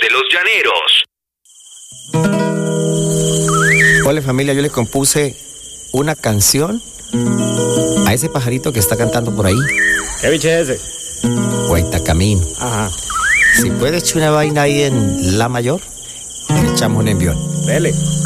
de los llaneros. Hola familia, yo les compuse una canción a ese pajarito que está cantando por ahí. ¿Qué bicho es ese? Guaitacamín. Ajá. Si puedes echar una vaina ahí en La Mayor, le echamos un envión. Dele.